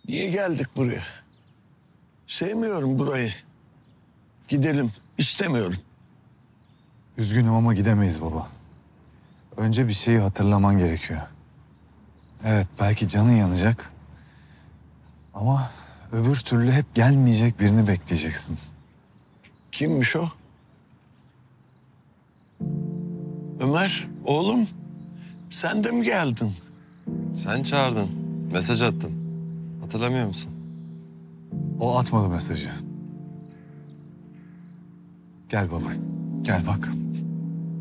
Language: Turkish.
Niye geldik buraya? Sevmiyorum burayı. Gidelim. İstemiyorum. Üzgünüm ama gidemeyiz baba. Önce bir şeyi hatırlaman gerekiyor. Evet, belki canın yanacak. Ama öbür türlü hep gelmeyecek birini bekleyeceksin. Kimmiş o? Ömer, oğlum. Sen de mi geldin? Sen çağırdın, mesaj attın. Hatırlamıyor musun? O atmadı mesajı. Gel baba, gel bak.